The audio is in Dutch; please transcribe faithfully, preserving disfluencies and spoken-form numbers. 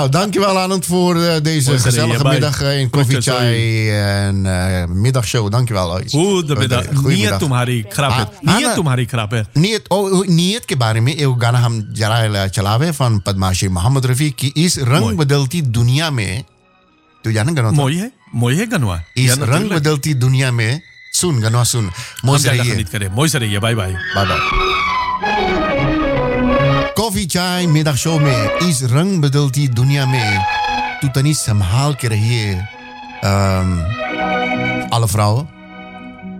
Nou, dankjewel Anand voor uh, deze gezellige middag uh, in Coffee Chai en uh, middagshow. Dankjewel. Goed middag. Niet तुम्हारी खराब Niet तुम्हारी खराब है. Niet oh नीयत के बारे में एक गाना हम जरा चलावे फन पद्माश्री मोहम्मद रफी की इस रंग बदलती दुनिया में तू जाने गनवा मोई है मोई है गनवा इस रंग बदलती दुनिया में सुन गनवा सुन मोई रहिए मोई से रहिए bye bye bye bye coffee चाय middagshow में इस रंग बदलती दुनिया में तू तनी संभाल के रहिए alle vrouwen